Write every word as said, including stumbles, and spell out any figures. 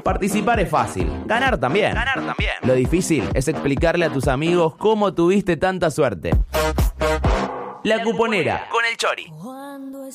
Participar es fácil, ganar también. Ganar también. Lo difícil es explicarle a tus amigos cómo tuviste tanta suerte. La Cuponera con el Chori.